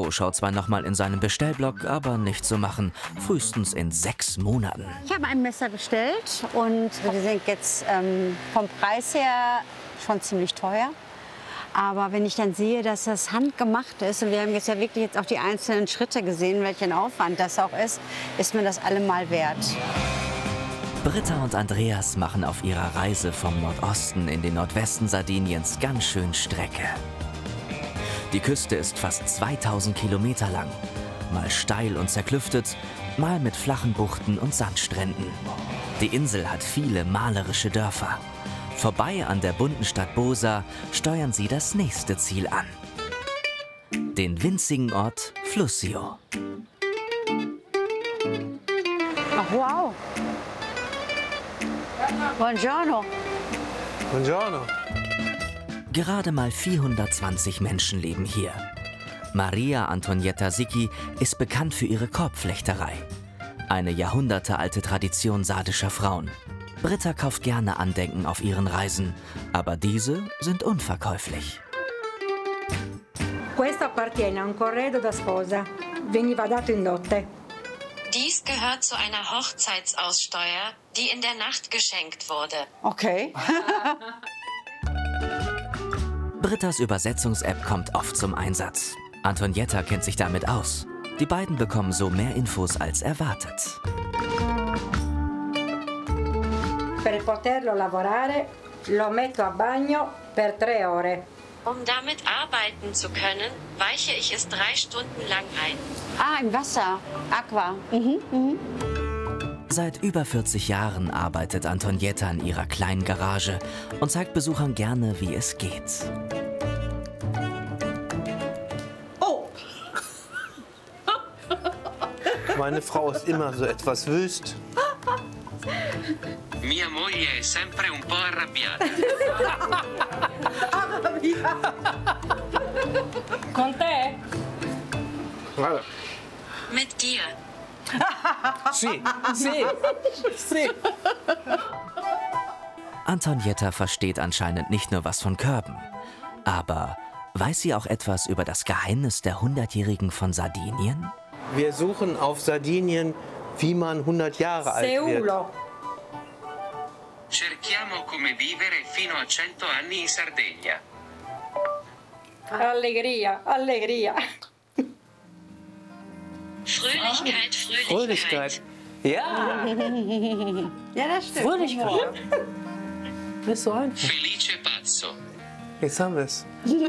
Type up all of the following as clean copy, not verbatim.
Alghero schaut zwar nochmal in seinem Bestellblock, aber nicht zu machen. Frühestens in 6 Monaten. Ich habe ein Messer bestellt und wir sind jetzt vom Preis her schon ziemlich teuer. Aber wenn ich dann sehe, dass das handgemacht ist, und wir haben jetzt ja wirklich auch die einzelnen Schritte gesehen, welchen Aufwand das auch ist mir das allemal wert. Britta und Andreas machen auf ihrer Reise vom Nordosten in den Nordwesten Sardiniens ganz schön Strecke. Die Küste ist fast 2000 Kilometer lang, mal steil und zerklüftet, mal mit flachen Buchten und Sandstränden. Die Insel hat viele malerische Dörfer. Vorbei an der bunten Stadt Bosa steuern sie das nächste Ziel an. Den winzigen Ort Flussio. Ach, wow. Buongiorno. Buongiorno. Gerade mal 420 Menschen leben hier. Maria Antonietta Sicchi ist bekannt für ihre Korbflechterei. Eine jahrhundertealte Tradition sardischer Frauen. Britta kauft gerne Andenken auf ihren Reisen, aber diese sind unverkäuflich. Questo appartiene a un corredo da sposa. Veniva dato in dote. Dies gehört zu einer Hochzeitsaussteuer, die in der Nacht geschenkt wurde. Okay. Brittas Übersetzungs-App kommt oft zum Einsatz. Antonietta kennt sich damit aus. Die beiden bekommen so mehr Infos als erwartet. Per poterlo lavorare, lo metto a bagno per 3 ore. Um damit arbeiten zu können, weiche ich es 3 Stunden lang ein. Ah, im Wasser. Aqua. Seit über 40 Jahren arbeitet Antonietta in ihrer kleinen Garage und zeigt Besuchern gerne, wie es geht. Oh! Meine Frau ist immer so etwas wüst. Mia moglie è sempre un po' arrabbiata. Con te? Guarda. Mit dir. Sì, sì, sì. Antonietta versteht anscheinend nicht nur was von Körben. Aber weiß sie auch etwas über das Geheimnis der 100-Jährigen von Sardinien? Wir suchen auf Sardinien, wie man 100 Jahre alt wird. Seulo. Cerchiamo come vivere fino a 100 anni in Sardegna. Allegria, allegria. Fröhlichkeit, Fröhlichkeit. Ja, Ja, das stimmt. Fröhlichkeit. Ist so einfach. Felice pazzo. Jetzt haben wir es.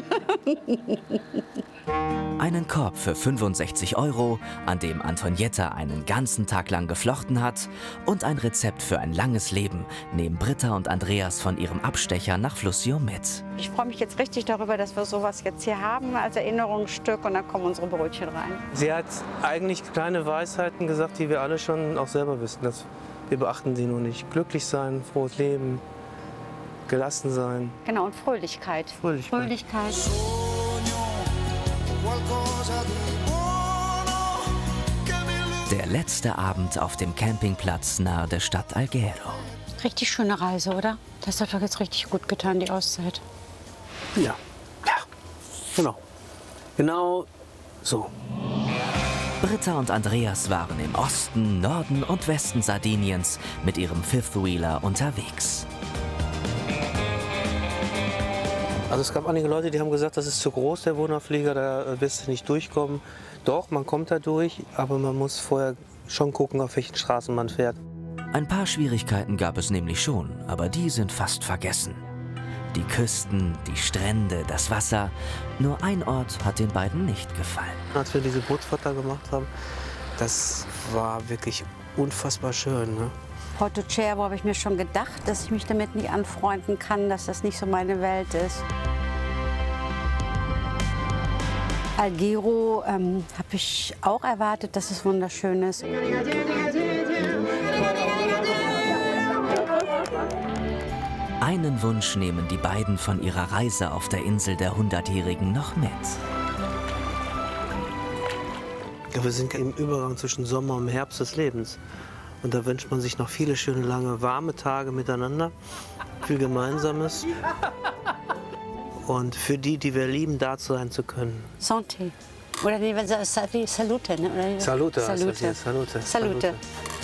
Einen Korb für 65 €, an dem Antonietta einen ganzen Tag lang geflochten hat, und ein Rezept für ein langes Leben nehmen Britta und Andreas von ihrem Abstecher nach Flussio mit. Ich freue mich jetzt richtig darüber, dass wir sowas jetzt hier haben als Erinnerungsstück, und dann kommen unsere Brötchen rein. Sie hat eigentlich kleine Weisheiten gesagt, die wir alle schon auch selber wissen. Dass wir beachten sie nur nicht. Glücklich sein, frohes Leben, gelassen sein. Genau, und Fröhlichkeit. Fröhlichkeit. Fröhlichkeit. Der letzte Abend auf dem Campingplatz nahe der Stadt Alghero. Richtig schöne Reise, oder? Das hat doch jetzt richtig gut getan, die Auszeit. Ja, ja, genau. Genau so. Britta und Andreas waren im Osten, Norden und Westen Sardiniens mit ihrem Fifth-Wheeler unterwegs. Also es gab einige Leute, die haben gesagt, das ist zu groß, der Wohnerflieger, da wirst du nicht durchkommen. Doch, man kommt da durch, aber man muss vorher schon gucken, auf welchen Straßen man fährt. Ein paar Schwierigkeiten gab es nämlich schon, aber die sind fast vergessen. Die Küsten, die Strände, das Wasser. Nur ein Ort hat den beiden nicht gefallen. Als wir diese Bootsfahrt da gemacht haben, das war wirklich unfassbar schön. Ne? Porto Cervo habe ich mir schon gedacht, dass ich mich damit nicht anfreunden kann, dass das nicht so meine Welt ist. Alghero habe ich auch erwartet, dass es wunderschön ist. Einen Wunsch nehmen die beiden von ihrer Reise auf der Insel der 100-Jährigen noch mit. Ja, wir sind im Übergang zwischen Sommer und Herbst des Lebens. Und da wünscht man sich noch viele schöne, lange, warme Tage miteinander. Viel Gemeinsames. Und für die, die wir lieben, da sein zu können. Santé. Oder nee, Salute, ne? Oder Salute heißt das Salute. hier, Salute. Salute.